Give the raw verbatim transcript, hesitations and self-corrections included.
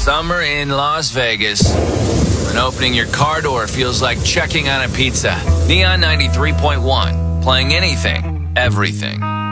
Summer in Las Vegas. When opening your car door feels like checking on a pizza. Neon ninety-three point one. Playing anything, everything.